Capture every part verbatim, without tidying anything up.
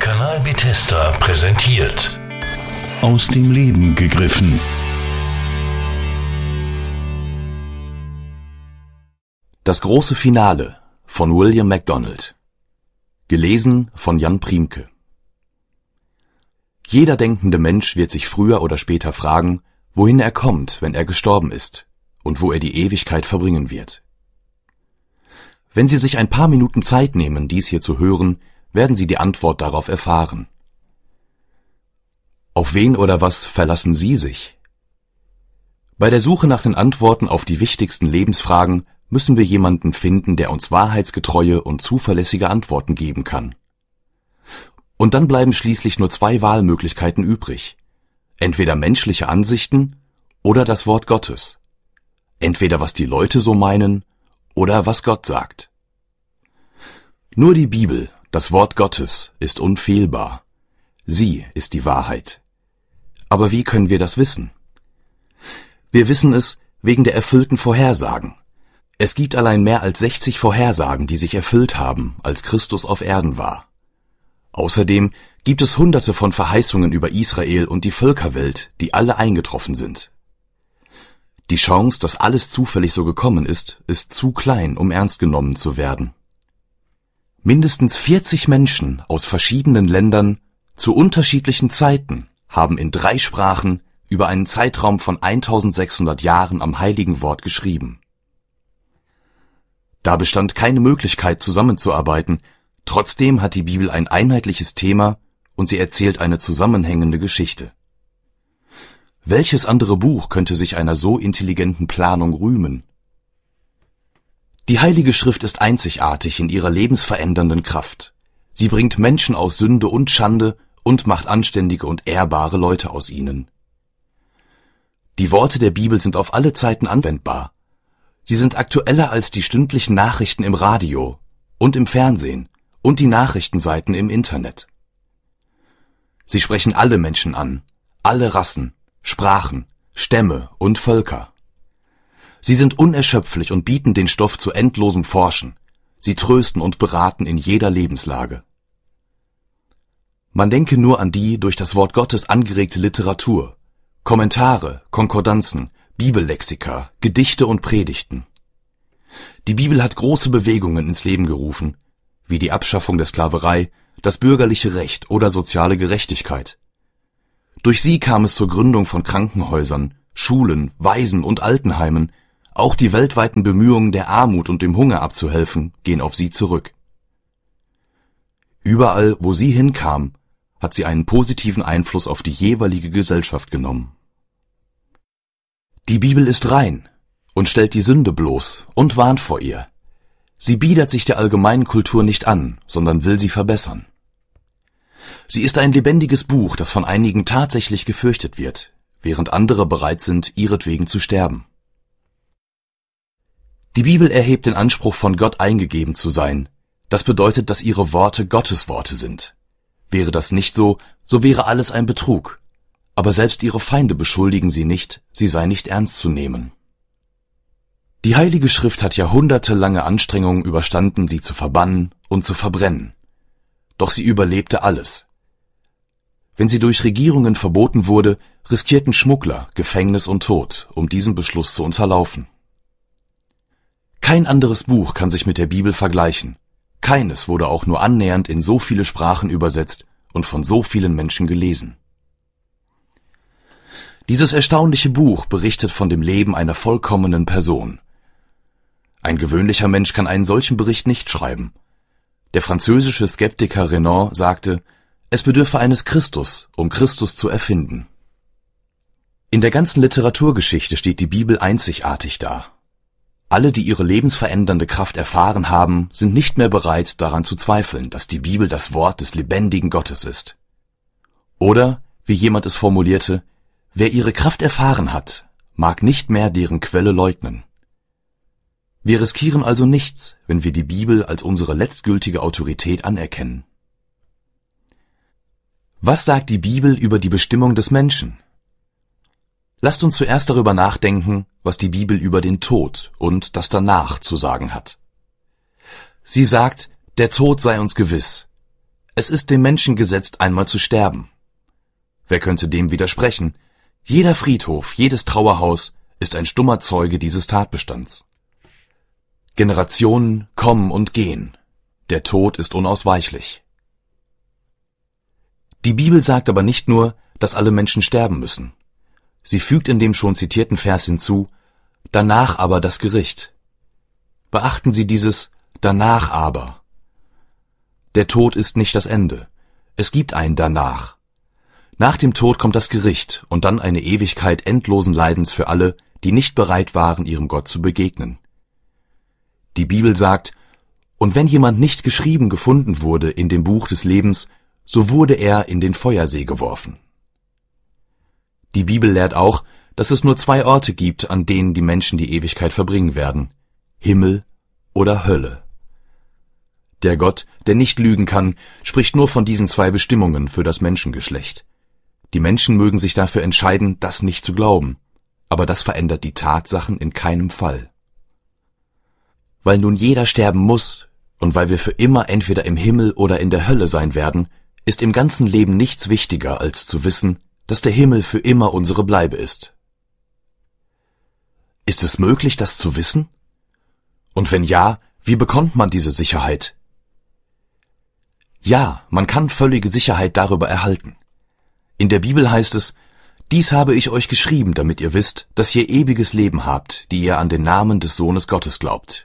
Kanal Bethesda präsentiert. Aus dem Leben gegriffen. Das große Finale von William MacDonald. Gelesen von Jan Priemke. Jeder denkende Mensch wird sich früher oder später fragen, wohin er kommt, wenn er gestorben ist und wo er die Ewigkeit verbringen wird. Wenn Sie sich ein paar Minuten Zeit nehmen, dies hier zu hören, werden Sie die Antwort darauf erfahren. Auf wen oder was verlassen Sie sich? Bei der Suche nach den Antworten auf die wichtigsten Lebensfragen müssen wir jemanden finden, der uns wahrheitsgetreue und zuverlässige Antworten geben kann. Und dann bleiben schließlich nur zwei Wahlmöglichkeiten übrig. Entweder menschliche Ansichten oder das Wort Gottes. Entweder was die Leute so meinen oder was Gott sagt. Nur die Bibel, das Wort Gottes, ist unfehlbar. Sie ist die Wahrheit. Aber wie können wir das wissen? Wir wissen es wegen der erfüllten Vorhersagen. Es gibt allein mehr als sechzig Vorhersagen, die sich erfüllt haben, als Christus auf Erden war. Außerdem gibt es hunderte von Verheißungen über Israel und die Völkerwelt, die alle eingetroffen sind. Die Chance, dass alles zufällig so gekommen ist, ist zu klein, um ernst genommen zu werden. Mindestens vierzig Menschen aus verschiedenen Ländern zu unterschiedlichen Zeiten haben in drei Sprachen über einen Zeitraum von eintausendsechshundert Jahren am Heiligen Wort geschrieben. Da bestand keine Möglichkeit, zusammenzuarbeiten. Trotzdem hat die Bibel ein einheitliches Thema und sie erzählt eine zusammenhängende Geschichte. Welches andere Buch könnte sich einer so intelligenten Planung rühmen? Die Heilige Schrift ist einzigartig in ihrer lebensverändernden Kraft. Sie bringt Menschen aus Sünde und Schande und macht anständige und ehrbare Leute aus ihnen. Die Worte der Bibel sind auf alle Zeiten anwendbar. Sie sind aktueller als die stündlichen Nachrichten im Radio und im Fernsehen und die Nachrichtenseiten im Internet. Sie sprechen alle Menschen an, alle Rassen, Sprachen, Stämme und Völker. Sie sind unerschöpflich und bieten den Stoff zu endlosem Forschen. Sie trösten und beraten in jeder Lebenslage. Man denke nur an die durch das Wort Gottes angeregte Literatur, Kommentare, Konkordanzen, Bibellexika, Gedichte und Predigten. Die Bibel hat große Bewegungen ins Leben gerufen, wie die Abschaffung der Sklaverei, das bürgerliche Recht oder soziale Gerechtigkeit. Durch sie kam es zur Gründung von Krankenhäusern, Schulen, Waisen- und Altenheimen. Auch die weltweiten Bemühungen, der Armut und dem Hunger abzuhelfen, gehen auf sie zurück. Überall, wo sie hinkam, hat sie einen positiven Einfluss auf die jeweilige Gesellschaft genommen. Die Bibel ist rein und stellt die Sünde bloß und warnt vor ihr. Sie biedert sich der allgemeinen Kultur nicht an, sondern will sie verbessern. Sie ist ein lebendiges Buch, das von einigen tatsächlich gefürchtet wird, während andere bereit sind, ihretwegen zu sterben. Die Bibel erhebt den Anspruch, von Gott eingegeben zu sein. Das bedeutet, dass ihre Worte Gottes Worte sind. Wäre das nicht so, so wäre alles ein Betrug. Aber selbst ihre Feinde beschuldigen sie nicht, sie sei nicht ernst zu nehmen. Die Heilige Schrift hat jahrhundertelange Anstrengungen überstanden, sie zu verbannen und zu verbrennen. Doch sie überlebte alles. Wenn sie durch Regierungen verboten wurde, riskierten Schmuggler Gefängnis und Tod, um diesen Beschluss zu unterlaufen. Kein anderes Buch kann sich mit der Bibel vergleichen. Keines wurde auch nur annähernd in so viele Sprachen übersetzt und von so vielen Menschen gelesen. Dieses erstaunliche Buch berichtet von dem Leben einer vollkommenen Person. Ein gewöhnlicher Mensch kann einen solchen Bericht nicht schreiben. Der französische Skeptiker Renan sagte, es bedürfe eines Christus, um Christus zu erfinden. In der ganzen Literaturgeschichte steht die Bibel einzigartig da. Alle, die ihre lebensverändernde Kraft erfahren haben, sind nicht mehr bereit, daran zu zweifeln, dass die Bibel das Wort des lebendigen Gottes ist. Oder, wie jemand es formulierte, wer ihre Kraft erfahren hat, mag nicht mehr deren Quelle leugnen. Wir riskieren also nichts, wenn wir die Bibel als unsere letztgültige Autorität anerkennen. Was sagt die Bibel über die Bestimmung des Menschen? Lasst uns zuerst darüber nachdenken, was die Bibel über den Tod und das Danach zu sagen hat. Sie sagt, der Tod sei uns gewiss. Es ist dem Menschen gesetzt, einmal zu sterben. Wer könnte dem widersprechen? Jeder Friedhof, jedes Trauerhaus ist ein stummer Zeuge dieses Tatbestands. Generationen kommen und gehen. Der Tod ist unausweichlich. Die Bibel sagt aber nicht nur, dass alle Menschen sterben müssen. Sie fügt in dem schon zitierten Vers hinzu, danach aber das Gericht. Beachten Sie dieses danach aber. Der Tod ist nicht das Ende. Es gibt ein danach. Nach dem Tod kommt das Gericht und dann eine Ewigkeit endlosen Leidens für alle, die nicht bereit waren, ihrem Gott zu begegnen. Die Bibel sagt, und wenn jemand nicht geschrieben gefunden wurde in dem Buch des Lebens, so wurde er in den Feuersee geworfen. Die Bibel lehrt auch, dass es nur zwei Orte gibt, an denen die Menschen die Ewigkeit verbringen werden: Himmel oder Hölle. Der Gott, der nicht lügen kann, spricht nur von diesen zwei Bestimmungen für das Menschengeschlecht. Die Menschen mögen sich dafür entscheiden, das nicht zu glauben, aber das verändert die Tatsachen in keinem Fall. Weil nun jeder sterben muss und weil wir für immer entweder im Himmel oder in der Hölle sein werden, ist im ganzen Leben nichts wichtiger, als zu wissen, dass der Himmel für immer unsere Bleibe ist. Ist es möglich, das zu wissen? Und wenn ja, wie bekommt man diese Sicherheit? Ja, man kann völlige Sicherheit darüber erhalten. In der Bibel heißt es, dies habe ich euch geschrieben, damit ihr wisst, dass ihr ewiges Leben habt, die ihr an den Namen des Sohnes Gottes glaubt.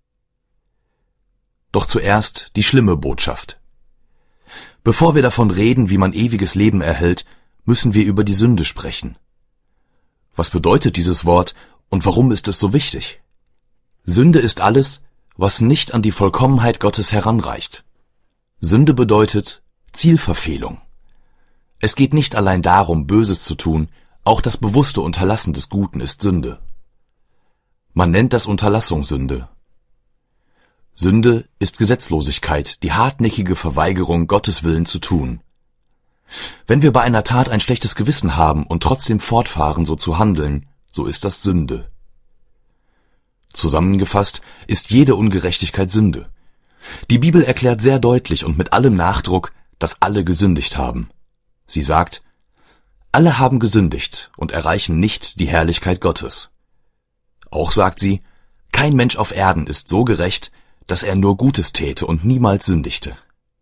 Doch zuerst die schlimme Botschaft. Bevor wir davon reden, wie man ewiges Leben erhält, müssen wir über die Sünde sprechen. Was bedeutet dieses Wort und warum ist es so wichtig? Sünde ist alles, was nicht an die Vollkommenheit Gottes heranreicht. Sünde bedeutet Zielverfehlung. Es geht nicht allein darum, Böses zu tun, auch das bewusste Unterlassen des Guten ist Sünde. Man nennt das Unterlassungssünde. Sünde ist Gesetzlosigkeit, die hartnäckige Verweigerung, Gottes Willen zu tun. Wenn wir bei einer Tat ein schlechtes Gewissen haben und trotzdem fortfahren, so zu handeln, so ist das Sünde. Zusammengefasst ist jede Ungerechtigkeit Sünde. Die Bibel erklärt sehr deutlich und mit allem Nachdruck, dass alle gesündigt haben. Sie sagt, alle haben gesündigt und erreichen nicht die Herrlichkeit Gottes. Auch sagt sie, kein Mensch auf Erden ist so gerecht, dass er nur Gutes täte und niemals sündigte.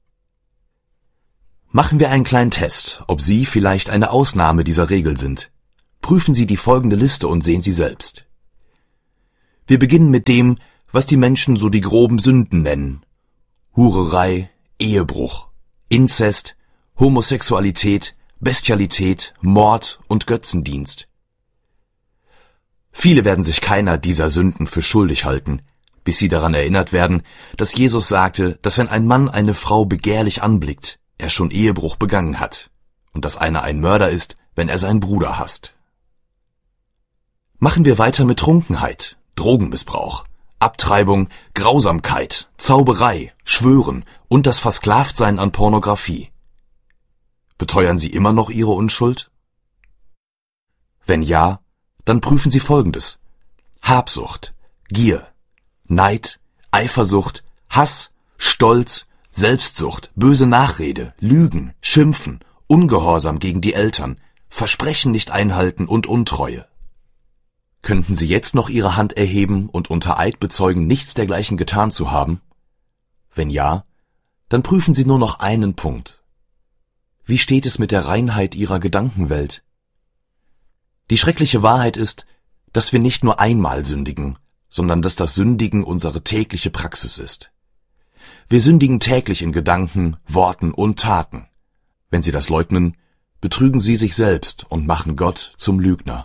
Machen wir einen kleinen Test, ob Sie vielleicht eine Ausnahme dieser Regel sind. Prüfen Sie die folgende Liste und sehen Sie selbst. Wir beginnen mit dem, was die Menschen so die groben Sünden nennen: Hurerei, Ehebruch, Inzest, Homosexualität, Bestialität, Mord und Götzendienst. Viele werden sich keiner dieser Sünden für schuldig halten, bis sie daran erinnert werden, dass Jesus sagte, dass wenn ein Mann eine Frau begehrlich anblickt, er schon Ehebruch begangen hat und dass einer ein Mörder ist, wenn er seinen Bruder hasst. Machen wir weiter mit Trunkenheit, Drogenmissbrauch, Abtreibung, Grausamkeit, Zauberei, Schwören und das Versklavtsein an Pornografie. Beteuern Sie immer noch Ihre Unschuld? Wenn ja, dann prüfen Sie Folgendes: Habsucht, Gier, Neid, Eifersucht, Hass, Stolz, Selbstsucht, böse Nachrede, Lügen, Schimpfen, Ungehorsam gegen die Eltern, Versprechen nicht einhalten und Untreue. Könnten Sie jetzt noch Ihre Hand erheben und unter Eid bezeugen, nichts dergleichen getan zu haben? Wenn ja, dann prüfen Sie nur noch einen Punkt. Wie steht es mit der Reinheit Ihrer Gedankenwelt? Die schreckliche Wahrheit ist, dass wir nicht nur einmal sündigen, sondern dass das Sündigen unsere tägliche Praxis ist. Wir sündigen täglich in Gedanken, Worten und Taten. Wenn Sie das leugnen, betrügen Sie sich selbst und machen Gott zum Lügner.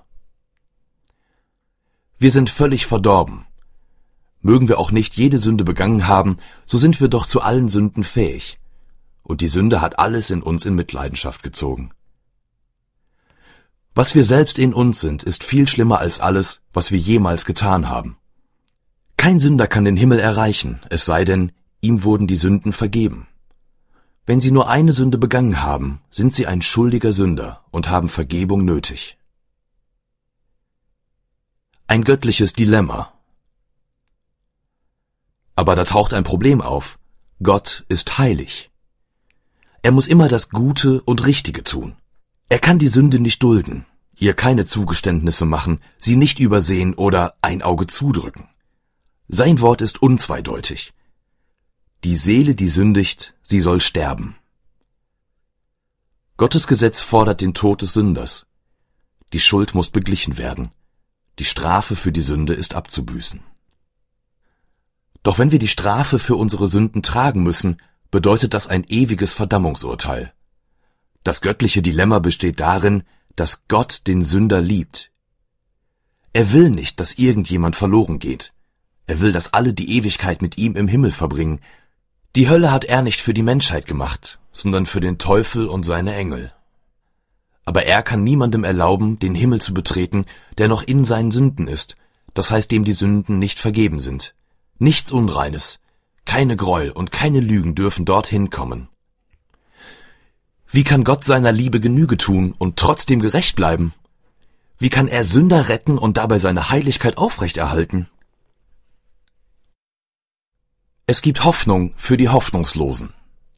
Wir sind völlig verdorben. Mögen wir auch nicht jede Sünde begangen haben, so sind wir doch zu allen Sünden fähig. Und die Sünde hat alles in uns in Mitleidenschaft gezogen. Was wir selbst in uns sind, ist viel schlimmer als alles, was wir jemals getan haben. Kein Sünder kann den Himmel erreichen, es sei denn, ihm wurden die Sünden vergeben. Wenn Sie nur eine Sünde begangen haben, sind Sie ein schuldiger Sünder und haben Vergebung nötig. Ein göttliches Dilemma. Aber da taucht ein Problem auf. Gott ist heilig. Er muss immer das Gute und Richtige tun. Er kann die Sünde nicht dulden, ihr keine Zugeständnisse machen, sie nicht übersehen oder ein Auge zudrücken. Sein Wort ist unzweideutig. Die Seele, die sündigt, sie soll sterben. Gottes Gesetz fordert den Tod des Sünders. Die Schuld muss beglichen werden. Die Strafe für die Sünde ist abzubüßen. Doch wenn wir die Strafe für unsere Sünden tragen müssen, bedeutet das ein ewiges Verdammungsurteil. Das göttliche Dilemma besteht darin, dass Gott den Sünder liebt. Er will nicht, dass irgendjemand verloren geht. Er will, dass alle die Ewigkeit mit ihm im Himmel verbringen. Die Hölle hat er nicht für die Menschheit gemacht, sondern für den Teufel und seine Engel. Aber er kann niemandem erlauben, den Himmel zu betreten, der noch in seinen Sünden ist, das heißt, dem die Sünden nicht vergeben sind. Nichts Unreines, keine Gräuel und keine Lügen dürfen dorthin kommen. Wie kann Gott seiner Liebe Genüge tun und trotzdem gerecht bleiben? Wie kann er Sünder retten und dabei seine Heiligkeit aufrechterhalten? Es gibt Hoffnung für die Hoffnungslosen.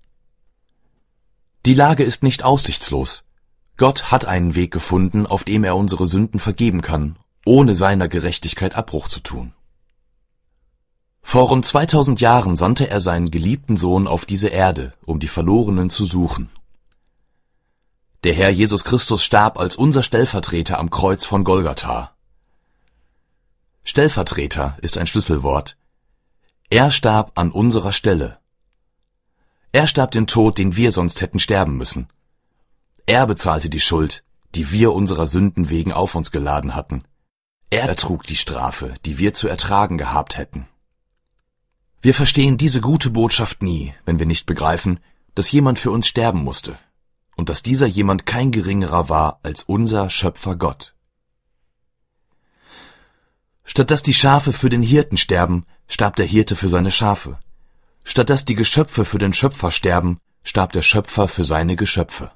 Die Lage ist nicht aussichtslos. Gott hat einen Weg gefunden, auf dem er unsere Sünden vergeben kann, ohne seiner Gerechtigkeit Abbruch zu tun. Vor rund zweitausend Jahren sandte er seinen geliebten Sohn auf diese Erde, um die Verlorenen zu suchen. Der Herr Jesus Christus starb als unser Stellvertreter am Kreuz von Golgatha. Stellvertreter ist ein Schlüsselwort. Er starb an unserer Stelle. Er starb den Tod, den wir sonst hätten sterben müssen. Er bezahlte die Schuld, die wir unserer Sünden wegen auf uns geladen hatten. Er ertrug die Strafe, die wir zu ertragen gehabt hätten. Wir verstehen diese gute Botschaft nie, wenn wir nicht begreifen, dass jemand für uns sterben musste und dass dieser jemand kein geringerer war als unser Schöpfer Gott. Statt dass die Schafe für den Hirten sterben, starb der Hirte für seine Schafe. Statt dass die Geschöpfe für den Schöpfer sterben, starb der Schöpfer für seine Geschöpfe.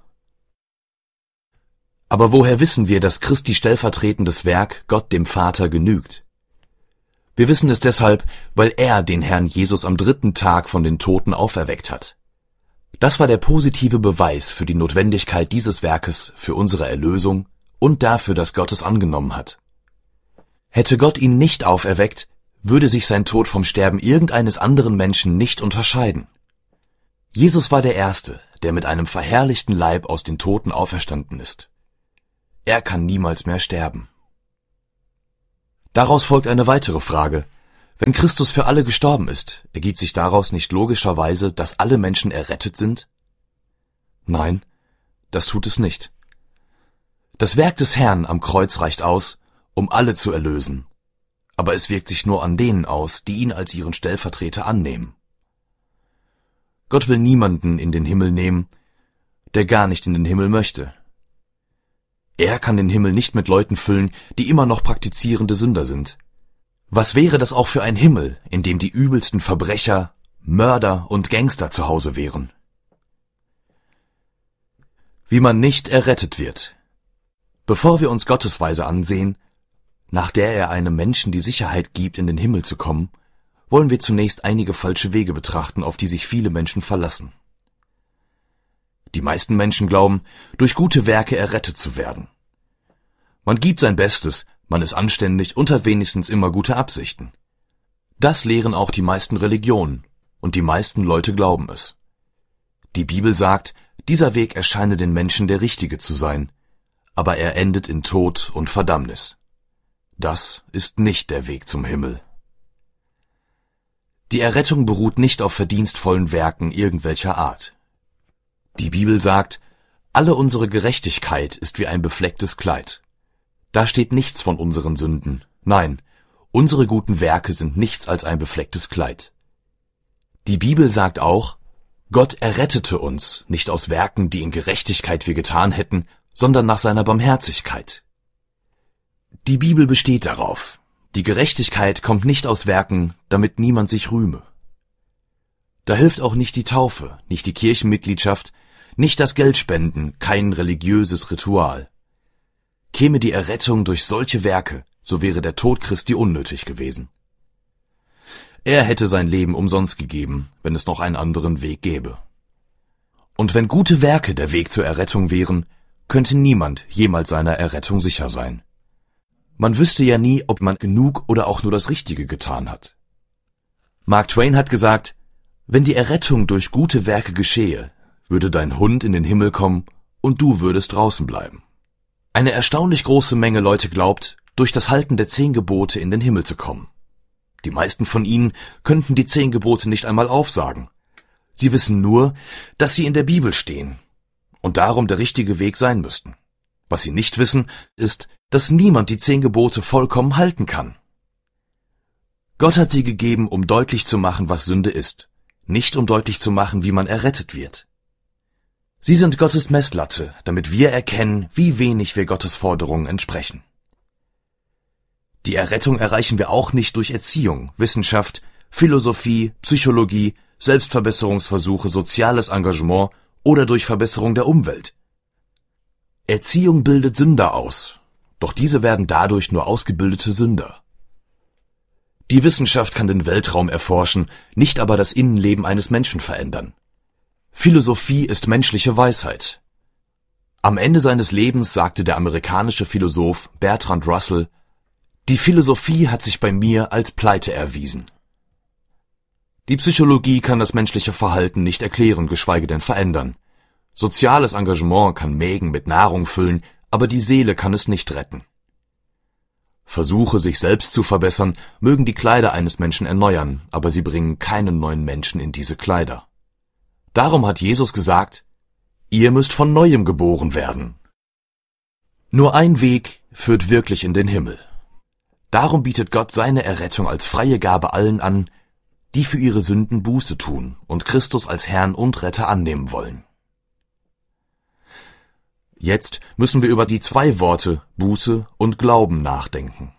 Aber woher wissen wir, dass Christi stellvertretendes Werk Gott dem Vater genügt? Wir wissen es deshalb, weil er den Herrn Jesus am dritten Tag von den Toten auferweckt hat. Das war der positive Beweis für die Notwendigkeit dieses Werkes für unsere Erlösung und dafür, dass Gott es angenommen hat. Hätte Gott ihn nicht auferweckt, würde sich sein Tod vom Sterben irgendeines anderen Menschen nicht unterscheiden. Jesus war der Erste, der mit einem verherrlichten Leib aus den Toten auferstanden ist. Er kann niemals mehr sterben. Daraus folgt eine weitere Frage. Wenn Christus für alle gestorben ist, ergibt sich daraus nicht logischerweise, dass alle Menschen errettet sind? Nein, das tut es nicht. Das Werk des Herrn am Kreuz reicht aus, um alle zu erlösen. Aber es wirkt sich nur an denen aus, die ihn als ihren Stellvertreter annehmen. Gott will niemanden in den Himmel nehmen, der gar nicht in den Himmel möchte. Er kann den Himmel nicht mit Leuten füllen, die immer noch praktizierende Sünder sind. Was wäre das auch für ein Himmel, in dem die übelsten Verbrecher, Mörder und Gangster zu Hause wären? Wie man nicht errettet wird. Bevor wir uns Gottes Weise ansehen, nach der er einem Menschen die Sicherheit gibt, in den Himmel zu kommen, wollen wir zunächst einige falsche Wege betrachten, auf die sich viele Menschen verlassen. Die meisten Menschen glauben, durch gute Werke errettet zu werden. Man gibt sein Bestes, man ist anständig und hat wenigstens immer gute Absichten. Das lehren auch die meisten Religionen, und die meisten Leute glauben es. Die Bibel sagt, dieser Weg erscheine den Menschen der richtige zu sein, aber er endet in Tod und Verdammnis. Das ist nicht der Weg zum Himmel. Die Errettung beruht nicht auf verdienstvollen Werken irgendwelcher Art. Die Bibel sagt, alle unsere Gerechtigkeit ist wie ein beflecktes Kleid. Da steht nichts von unseren Sünden. Nein, unsere guten Werke sind nichts als ein beflecktes Kleid. Die Bibel sagt auch, Gott errettete uns nicht aus Werken, die in Gerechtigkeit wir getan hätten, sondern nach seiner Barmherzigkeit. Die Bibel besteht darauf, die Gerechtigkeit kommt nicht aus Werken, damit niemand sich rühme. Da hilft auch nicht die Taufe, nicht die Kirchenmitgliedschaft, nicht das Geldspenden, kein religiöses Ritual. Käme die Errettung durch solche Werke, so wäre der Tod Christi unnötig gewesen. Er hätte sein Leben umsonst gegeben, wenn es noch einen anderen Weg gäbe. Und wenn gute Werke der Weg zur Errettung wären, könnte niemand jemals seiner Errettung sicher sein. Man wüsste ja nie, ob man genug oder auch nur das Richtige getan hat. Mark Twain hat gesagt, wenn die Errettung durch gute Werke geschehe, würde dein Hund in den Himmel kommen und du würdest draußen bleiben. Eine erstaunlich große Menge Leute glaubt, durch das Halten der zehn Gebote in den Himmel zu kommen. Die meisten von ihnen könnten die zehn Gebote nicht einmal aufsagen. Sie wissen nur, dass sie in der Bibel stehen und darum der richtige Weg sein müssten. Was sie nicht wissen, ist, dass niemand die zehn Gebote vollkommen halten kann. Gott hat sie gegeben, um deutlich zu machen, was Sünde ist, nicht um deutlich zu machen, wie man errettet wird. Sie sind Gottes Messlatte, damit wir erkennen, wie wenig wir Gottes Forderungen entsprechen. Die Errettung erreichen wir auch nicht durch Erziehung, Wissenschaft, Philosophie, Psychologie, Selbstverbesserungsversuche, soziales Engagement oder durch Verbesserung der Umwelt. Erziehung bildet Sünder aus, doch diese werden dadurch nur ausgebildete Sünder. Die Wissenschaft kann den Weltraum erforschen, nicht aber das Innenleben eines Menschen verändern. Philosophie ist menschliche Weisheit. Am Ende seines Lebens sagte der amerikanische Philosoph Bertrand Russell, die Philosophie hat sich bei mir als Pleite erwiesen. Die Psychologie kann das menschliche Verhalten nicht erklären, geschweige denn verändern. Soziales Engagement kann Mägen mit Nahrung füllen, aber die Seele kann es nicht retten. Versuche, sich selbst zu verbessern, mögen die Kleider eines Menschen erneuern, aber sie bringen keinen neuen Menschen in diese Kleider. Darum hat Jesus gesagt, ihr müsst von Neuem geboren werden. Nur ein Weg führt wirklich in den Himmel. Darum bietet Gott seine Errettung als freie Gabe allen an, die für ihre Sünden Buße tun und Christus als Herrn und Retter annehmen wollen. Jetzt müssen wir über die zwei Worte Buße und Glauben nachdenken.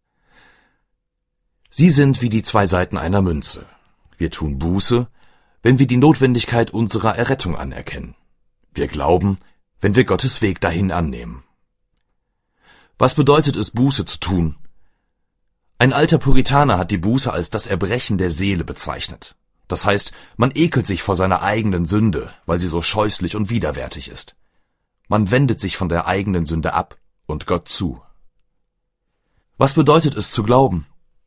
Sie sind wie die zwei Seiten einer Münze. Wir tun Buße, wenn wir die Notwendigkeit unserer Errettung anerkennen. Wir glauben, wenn wir Gottes Weg dahin annehmen. Was bedeutet es, Buße zu tun? Ein alter Puritaner hat die Buße als das Erbrechen der Seele bezeichnet. Das heißt, man ekelt sich vor seiner eigenen Sünde, weil sie so scheußlich und widerwärtig ist. Man wendet sich von der eigenen Sünde ab und Gott zu. Was bedeutet es zu glauben?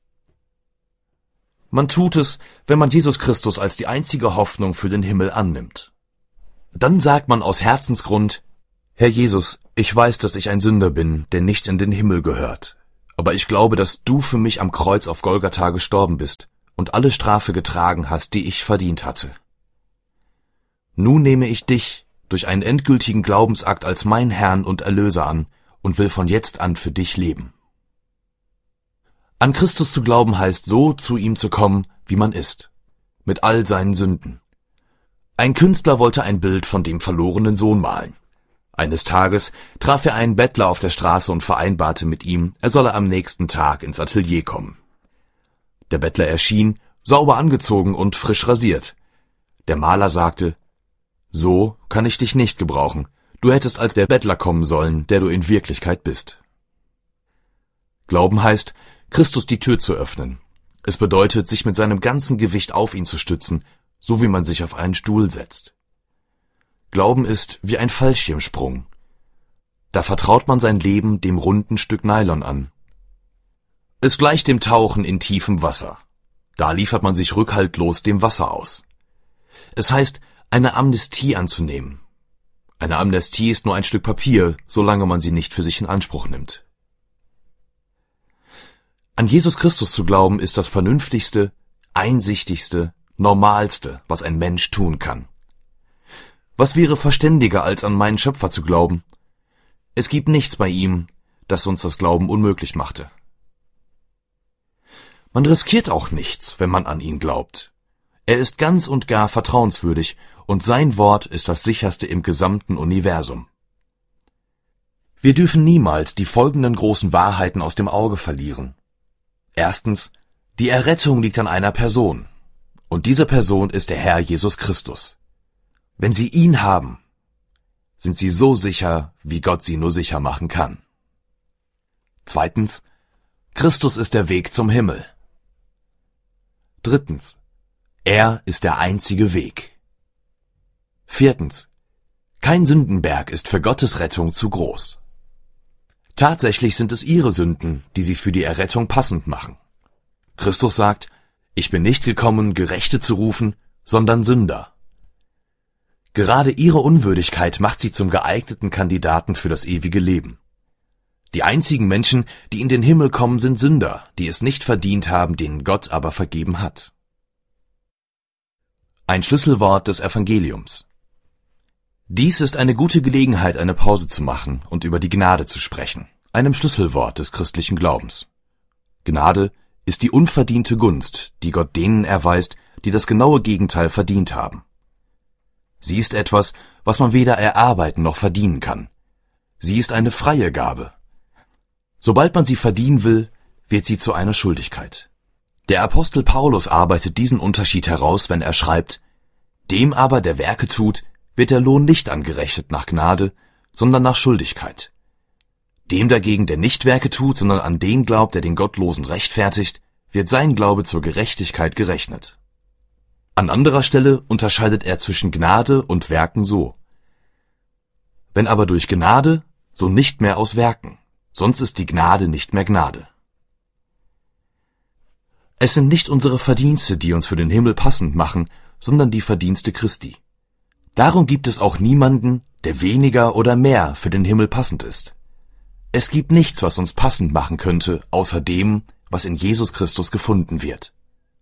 Man tut es, wenn man Jesus Christus als die einzige Hoffnung für den Himmel annimmt. Dann sagt man aus Herzensgrund, Herr Jesus, ich weiß, dass ich ein Sünder bin, der nicht in den Himmel gehört. Aber ich glaube, dass du für mich am Kreuz auf Golgatha gestorben bist und alle Strafe getragen hast, die ich verdient hatte. Nun nehme ich dich durch einen endgültigen Glaubensakt als mein Herrn und Erlöser an und will von jetzt an für dich leben. An Christus zu glauben heißt, so zu ihm zu kommen, wie man ist, mit all seinen Sünden. Ein Künstler wollte ein Bild von dem verlorenen Sohn malen. Eines Tages traf er einen Bettler auf der Straße und vereinbarte mit ihm, er solle am nächsten Tag ins Atelier kommen. Der Bettler erschien, sauber angezogen und frisch rasiert. Der Maler sagte, so kann ich dich nicht gebrauchen. Du hättest als der Bettler kommen sollen, der du in Wirklichkeit bist. Glauben heißt, Christus die Tür zu öffnen. Es bedeutet, sich mit seinem ganzen Gewicht auf ihn zu stützen, so wie man sich auf einen Stuhl setzt. Glauben ist wie ein Fallschirmsprung. Da vertraut man sein Leben dem runden Stück Nylon an. Es gleicht dem Tauchen in tiefem Wasser. Da liefert man sich rückhaltlos dem Wasser aus. Es heißt, eine Amnestie anzunehmen. Eine Amnestie ist nur ein Stück Papier, solange man sie nicht für sich in Anspruch nimmt. An Jesus Christus zu glauben ist das vernünftigste, einsichtigste, normalste, was ein Mensch tun kann. Was wäre verständiger, als an meinen Schöpfer zu glauben? Es gibt nichts bei ihm, das uns das Glauben unmöglich machte. Man riskiert auch nichts, wenn man an ihn glaubt. Er ist ganz und gar vertrauenswürdig, und sein Wort ist das sicherste im gesamten Universum. Wir dürfen niemals die folgenden großen Wahrheiten aus dem Auge verlieren. Erstens, die Errettung liegt an einer Person, und diese Person ist der Herr Jesus Christus. Wenn Sie ihn haben, sind Sie so sicher, wie Gott Sie nur sicher machen kann. Zweitens, Christus ist der Weg zum Himmel. Drittens, er ist der einzige Weg. Viertens, Kein Sündenberg ist für Gottes Rettung zu groß. Tatsächlich sind es ihre Sünden, die sie für die Errettung passend machen. Christus sagt, ich bin nicht gekommen, Gerechte zu rufen, sondern Sünder. Gerade ihre Unwürdigkeit macht sie zum geeigneten Kandidaten für das ewige Leben. Die einzigen Menschen, die in den Himmel kommen, sind Sünder, die es nicht verdient haben, denen Gott aber vergeben hat. Ein Schlüsselwort des Evangeliums. Dies ist eine gute Gelegenheit, eine Pause zu machen und über die Gnade zu sprechen, einem Schlüsselwort des christlichen Glaubens. Gnade ist die unverdiente Gunst, die Gott denen erweist, die das genaue Gegenteil verdient haben. Sie ist etwas, was man weder erarbeiten noch verdienen kann. Sie ist eine freie Gabe. Sobald man sie verdienen will, wird sie zu einer Schuldigkeit. Der Apostel Paulus arbeitet diesen Unterschied heraus, wenn er schreibt, dem aber, der Werke tut, wird der Lohn nicht angerechnet nach Gnade, sondern nach Schuldigkeit. Dem dagegen, der nicht Werke tut, sondern an den glaubt, der den Gottlosen rechtfertigt, wird sein Glaube zur Gerechtigkeit gerechnet. An anderer Stelle unterscheidet er zwischen Gnade und Werken so. Wenn aber durch Gnade, so nicht mehr aus Werken, sonst ist die Gnade nicht mehr Gnade. Es sind nicht unsere Verdienste, die uns für den Himmel passend machen, sondern die Verdienste Christi. Darum gibt es auch niemanden, der weniger oder mehr für den Himmel passend ist. Es gibt nichts, was uns passend machen könnte, außer dem, was in Jesus Christus gefunden wird.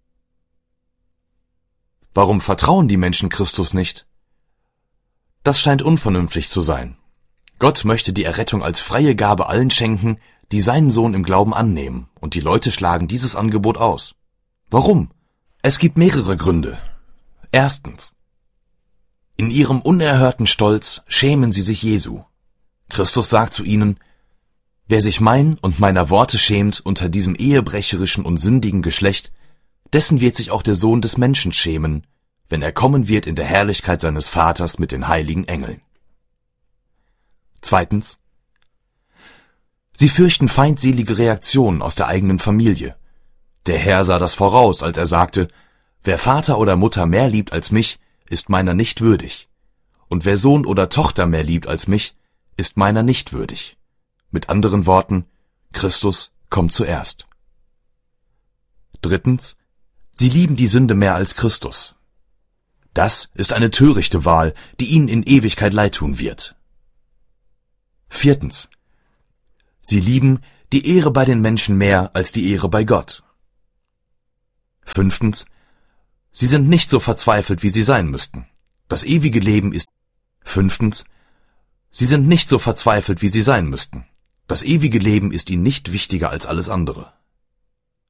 Warum vertrauen die Menschen Christus nicht? Das scheint unvernünftig zu sein. Gott möchte die Errettung als freie Gabe allen schenken, die seinen Sohn im Glauben annehmen, und die Leute schlagen dieses Angebot aus. Warum? Es gibt mehrere Gründe. Erstens. In ihrem unerhörten Stolz schämen sie sich Jesu. Christus sagt zu ihnen, wer sich mein und meiner Worte schämt unter diesem ehebrecherischen und sündigen Geschlecht, dessen wird sich auch der Sohn des Menschen schämen, wenn er kommen wird in der Herrlichkeit seines Vaters mit den heiligen Engeln. Zweitens. Sie fürchten feindselige Reaktionen aus der eigenen Familie. Der Herr sah das voraus, als er sagte, wer Vater oder Mutter mehr liebt als mich, ist meiner nicht würdig. Und wer Sohn oder Tochter mehr liebt als mich, ist meiner nicht würdig. Mit anderen Worten, Christus kommt zuerst. Drittens. Sie lieben die Sünde mehr als Christus. Das ist eine törichte Wahl, die ihnen in Ewigkeit leid tun wird. Viertens. Sie lieben die Ehre bei den Menschen mehr als die Ehre bei Gott. Fünftens. Sie sind nicht so verzweifelt, wie sie sein müssten. Das ewige Leben ist... Fünftens. Sie sind nicht so verzweifelt, wie sie sein müssten. Das ewige Leben ist ihnen nicht wichtiger als alles andere.